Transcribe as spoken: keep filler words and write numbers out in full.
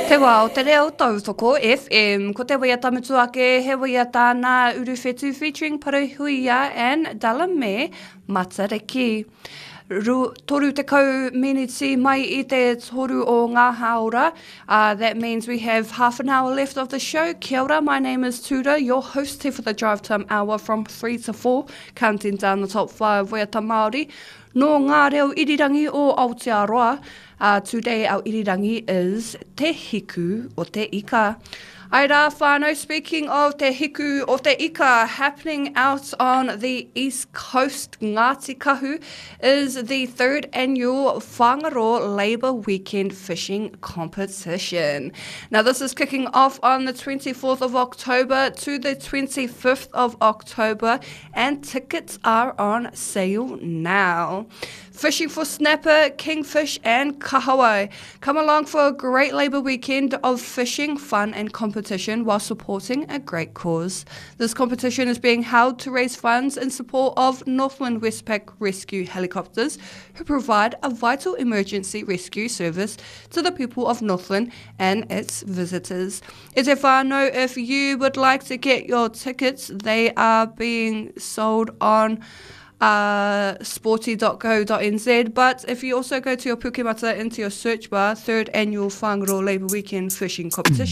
Te wā o te reo tautoko F M, ko te waia tamutuake, he waia tāna uruwhetu featuring Parahuia and Dalame Matariki. Ru, toru te kau miniti mai I te toru o ngā haora. Uh, that means we have half an hour left of the show. Kia ora, my name is Tuda, your host here for the Drive Time Hour from three to four, counting down the top five Waiata Māori. No ngā reo irirangi o Aotearoa. Uh, today our irirangi is Te Hiku o Te Ika. Aira whānau, speaking of Te Hiku o Te Ika, happening out on the East Coast, Ngāti Kahu, is the third annual Whangaro Labour Weekend Fishing Competition. Now this is kicking off on the twenty-fourth of October to the twenty-fifth of October, and tickets are on sale now. Fishing for snapper, kingfish and kahawai. Come along for a great Labour weekend of fishing, fun and competition while supporting a great cause. This competition is being held to raise funds in support of Northland Westpac Rescue Helicopters, who provide a vital emergency rescue service to the people of Northland and its visitors. E te whānau, if you would like to get your tickets, they are being sold on Uh, sporty dot co dot n z, but if you also go to your Pukemata into your search bar, third annual Whangaro Labour Weekend Fishing Competition,